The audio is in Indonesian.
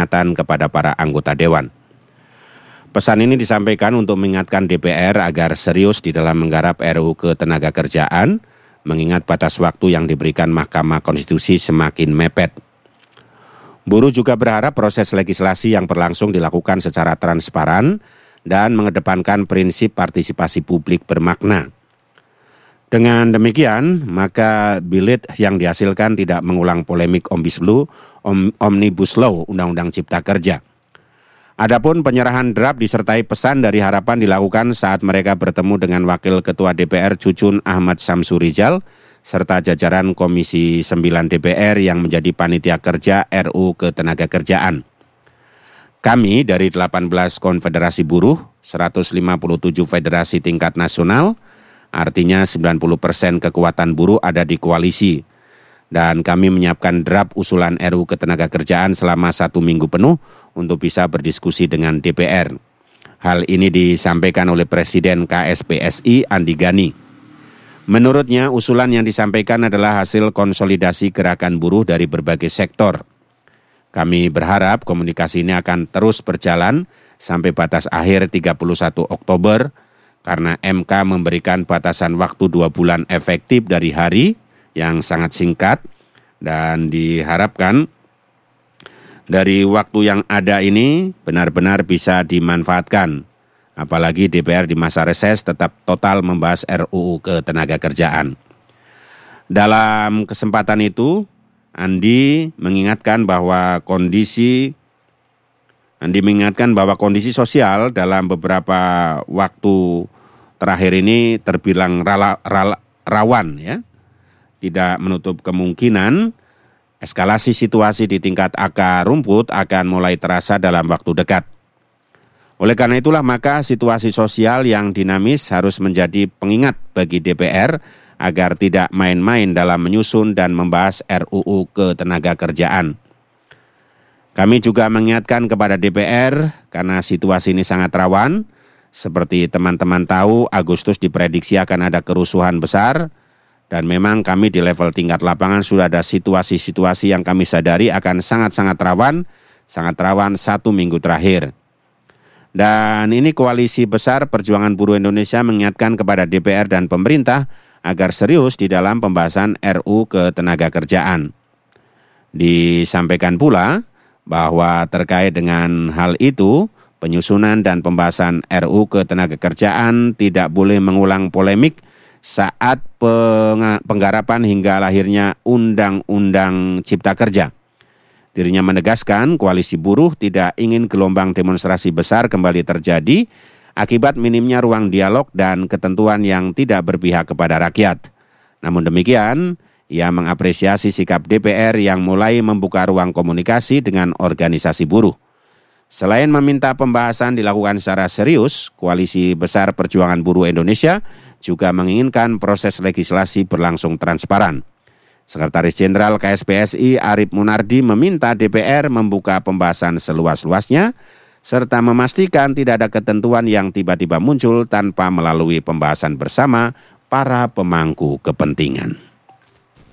peringatan kepada para anggota Dewan. Pesan ini disampaikan untuk mengingatkan DPR agar serius di dalam menggarap RUU Ketenagakerjaan, mengingat batas waktu yang diberikan Mahkamah Konstitusi semakin mepet. Buruh juga berharap proses legislasi yang berlangsung dilakukan secara transparan dan mengedepankan prinsip partisipasi publik bermakna. Dengan demikian, maka bilit yang dihasilkan tidak mengulang polemik Omnibus Law Undang-Undang Cipta Kerja. Adapun penyerahan draft disertai pesan dari harapan dilakukan saat mereka bertemu dengan Wakil Ketua DPR Cucun Ahmad Samsurijal serta jajaran Komisi 9 DPR yang menjadi panitia kerja RUU Ketenagakerjaan. Kami dari 18 konfederasi buruh, 157 federasi tingkat nasional, artinya 90% kekuatan buruh ada di koalisi. Dan kami menyiapkan draft usulan RUU Ketenagakerjaan selama 1 minggu penuh untuk bisa berdiskusi dengan DPR. Hal ini disampaikan oleh Presiden KSPSI Andi Gani. Menurutnya, usulan yang disampaikan adalah hasil konsolidasi gerakan buruh dari berbagai sektor. Kami berharap komunikasi ini akan terus berjalan sampai batas akhir 31 Oktober karena MK memberikan batasan waktu 2 bulan efektif dari hari yang sangat singkat dan diharapkan dari waktu yang ada ini benar-benar bisa dimanfaatkan. Apalagi DPR di masa reses tetap total membahas RUU Ketenagakerjaan. Dalam kesempatan itu, Andi mengingatkan bahwa kondisi sosial dalam beberapa waktu terakhir ini terbilang rawan ya. Tidak menutup kemungkinan eskalasi situasi di tingkat akar rumput akan mulai terasa dalam waktu dekat. Oleh karena itulah maka situasi sosial yang dinamis harus menjadi pengingat bagi DPR agar tidak main-main dalam menyusun dan membahas RUU Ketenagakerjaan. Kami juga mengingatkan kepada DPR karena situasi ini sangat rawan. Seperti teman-teman tahu, Agustus diprediksi akan ada kerusuhan besar. Dan memang kami di level tingkat lapangan sudah ada situasi-situasi yang kami sadari akan sangat-sangat rawan 1 minggu terakhir. Dan ini Koalisi Besar Perjuangan Buruh Indonesia mengingatkan kepada DPR dan pemerintah agar serius di dalam pembahasan RUU Ketenagakerjaan. Disampaikan pula bahwa terkait dengan hal itu, penyusunan dan pembahasan RUU Ketenagakerjaan tidak boleh mengulang polemik saat penggarapan hingga lahirnya Undang-Undang Cipta Kerja. Dirinya menegaskan koalisi buruh tidak ingin gelombang demonstrasi besar kembali terjadi akibat minimnya ruang dialog dan ketentuan yang tidak berpihak kepada rakyat. Namun demikian, ia mengapresiasi sikap DPR yang mulai membuka ruang komunikasi dengan organisasi buruh. Selain meminta pembahasan dilakukan secara serius, Koalisi Besar Perjuangan Buruh Indonesia juga menginginkan proses legislasi berlangsung transparan. Sekretaris Jenderal KSPSI Arief Munardi meminta DPR membuka pembahasan seluas-luasnya, serta memastikan tidak ada ketentuan yang tiba-tiba muncul tanpa melalui pembahasan bersama para pemangku kepentingan.